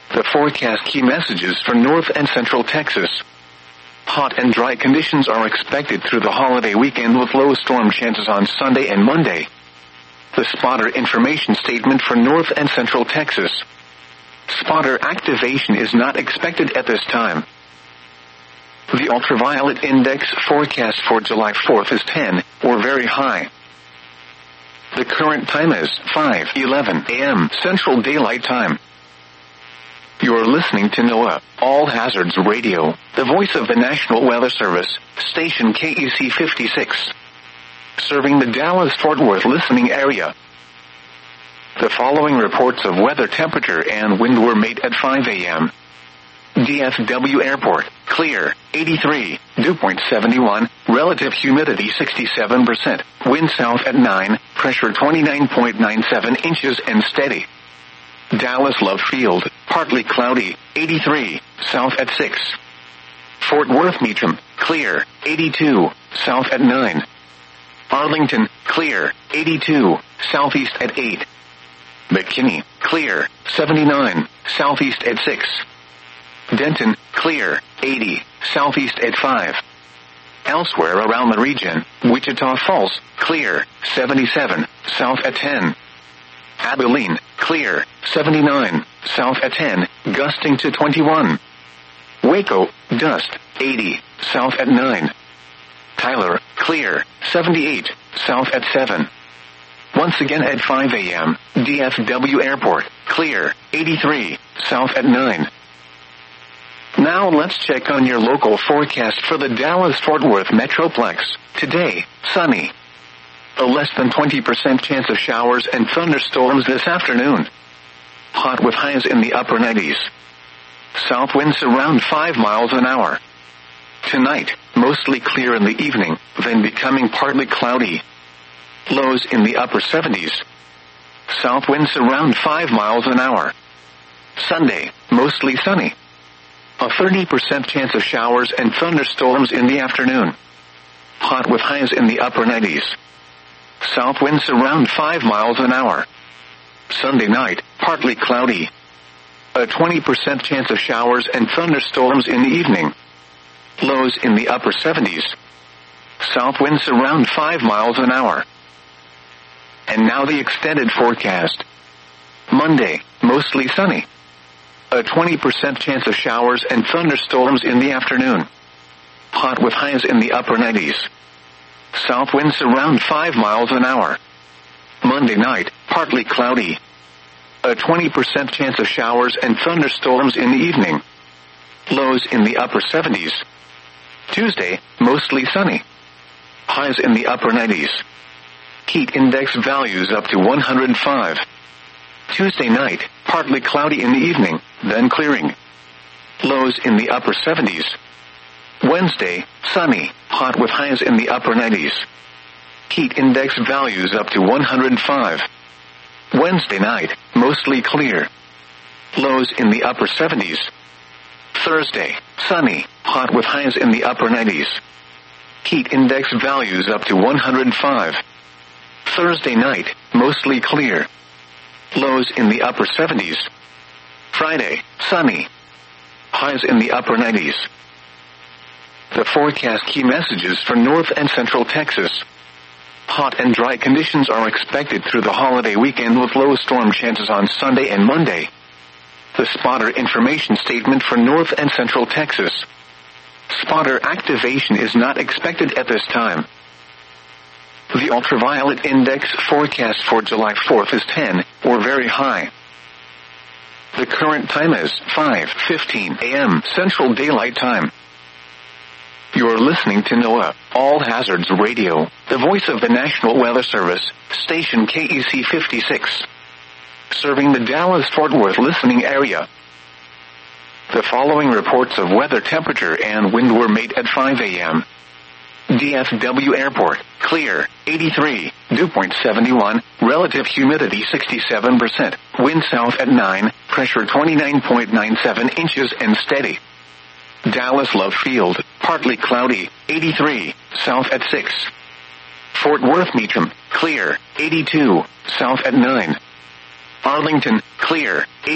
The forecast key messages for North and Central Texas. Hot and dry conditions are expected through the holiday weekend with low storm chances on Sunday and Monday. The spotter information statement for North and Central Texas. Spotter activation is not expected at this time. The ultraviolet index forecast for July 4th is 10, or very high. The current time is 5:11 a.m. Central Daylight Time. You're listening to NOAA All Hazards Radio, the voice of the National Weather Service, station KEC 56. Serving the Dallas-Fort Worth listening area. The following reports of weather temperature and wind were made at 5 a.m. DFW Airport, clear, 83, dew point 71, relative humidity 67%, wind south at 9, pressure 29.97 inches and steady. Dallas Love Field, partly cloudy, 83, south at 6. Fort Worth Meacham, clear, 82, south at 9. Arlington, clear, 82, southeast at 8. McKinney, clear, 79, southeast at 6. Denton, clear, 80, southeast at 5. Elsewhere around the region, Wichita Falls, clear, 77, south at 10. Abilene, clear, 79, south at 10, gusting to 21. Waco, dust, 80, south at 9. Tyler, clear, 78, south at 7. Once again at 5 a.m., DFW Airport, clear, 83, south at 9. Now let's check on your local forecast for the Dallas-Fort Worth Metroplex. Today, sunny. A less than 20% chance of showers and thunderstorms this afternoon. Hot with highs in the upper 90s. South winds around 5 miles an hour. Tonight, mostly clear in the evening, then becoming partly cloudy. Lows in the upper 70s. South winds around 5 miles an hour. Sunday, mostly sunny. A 30% chance of showers and thunderstorms in the afternoon. Hot with highs in the upper 90s. South winds around 5 miles an hour. Sunday night, partly cloudy. A 20% chance of showers and thunderstorms in the evening. Lows in the upper 70s. South winds around 5 miles an hour. And now the extended forecast. Monday, mostly sunny. A 20% chance of showers and thunderstorms in the afternoon. Hot with highs in the upper 90s. South winds around 5 miles an hour. Monday night, partly cloudy. A 20% chance of showers and thunderstorms in the evening. Lows in the upper 70s. Tuesday, mostly sunny. Highs in the upper 90s. Heat index values up to 105. Tuesday night, partly cloudy in the evening, then clearing. Lows in the upper 70s. Wednesday, sunny, hot with highs in the upper 90s. Heat index values up to 105. Wednesday night, mostly clear. Lows in the upper 70s. Thursday, sunny, hot with highs in the upper 90s. Heat index values up to 105. Thursday night, mostly clear. Lows in the upper 70s. Friday, sunny. Highs in the upper 90s. The forecast key messages for North and Central Texas. Hot and dry conditions are expected through the holiday weekend with low storm chances on Sunday and Monday. The spotter information statement for North and Central Texas. Spotter activation is not expected at this time. The ultraviolet index forecast for July 4th is 10, or very high. The current time is 5:15 a.m. Central Daylight Time. You're listening to NOAA All Hazards Radio, the voice of the National Weather Service, station KEC 56. Serving the Dallas-Fort Worth listening area. The following reports of weather temperature and wind were made at 5 a.m. DFW Airport, clear, 83, dew point 71, relative humidity 67%, wind south at 9, pressure 29.97 inches and steady. Dallas Love Field, partly cloudy, 83, south at 6. Fort Worth Meacham, clear, 82, south at 9. Arlington, clear,